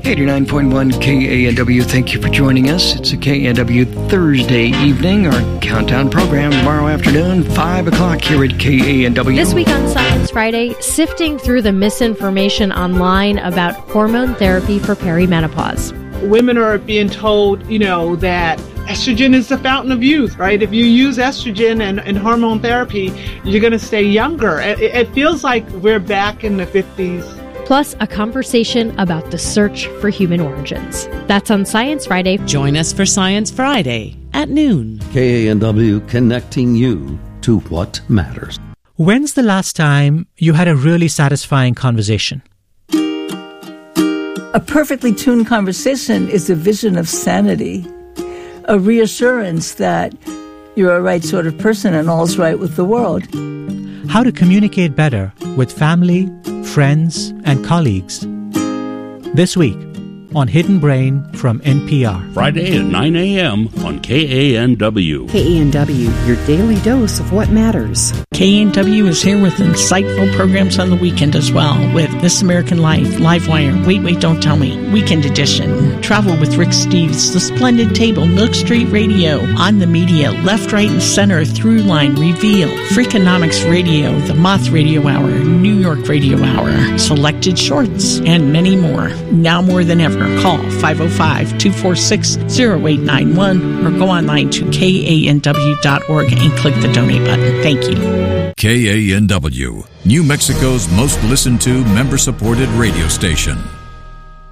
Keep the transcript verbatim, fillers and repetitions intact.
eighty-nine point one K A N W, thank you for joining us. It's a K A N W Thursday evening, our countdown program tomorrow afternoon, five o'clock here at K A N W. This week on Science Friday, sifting through the misinformation online about hormone therapy for perimenopause. Women are being told, you know, that estrogen is the fountain of youth, right? If you use estrogen and, and hormone therapy, you're going to stay younger. It, it feels like we're back in the fifties. Plus, a conversation about the search for human origins. That's on Science Friday. Join us for Science Friday at noon. K A N W, connecting you to what matters. When's the last time you had a really satisfying conversation? A perfectly tuned conversation is a vision of sanity, a reassurance that you're a right sort of person and all's right with the world. How to communicate better with family, friends, and colleagues. This week on Hidden Brain from N P R. Friday at nine a.m. on K A N W. K A N W, your daily dose of what matters. K A N W is here with insightful programs on the weekend as well, with This American Life, Livewire, Wait, Wait, Don't Tell Me, Weekend Edition, Travel with Rick Steves, The Splendid Table, Milk Street Radio, On the Media, Left, Right, and Center, Throughline, Reveal, Freakonomics Radio, The Moth Radio Hour, New York Radio Hour, Selected Shorts, and many more. Now more than ever, call five oh five, two four six, oh eight nine one or go online to K A N W dot org and click the donate button. Thank you. K A N W, New Mexico's most listened to member-supported radio station.